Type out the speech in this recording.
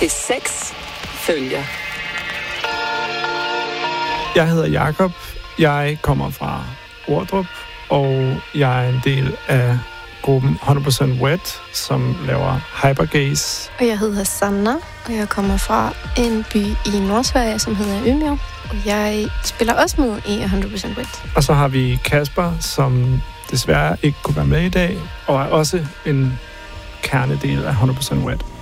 P6 følger. Jeg hedder Jakob. Jeg kommer fra Ordrup, og jeg er en del af gruppen 100% Wet, som laver Hypergaze. Og jeg hedder Sanna, og jeg kommer fra en by i Nordsverige, som hedder Umeå. Og jeg spiller også med i 100% Wet. Og så har vi Kasper, som desværre ikke kunne være med i dag, og er også en kernedel af 100% Wet.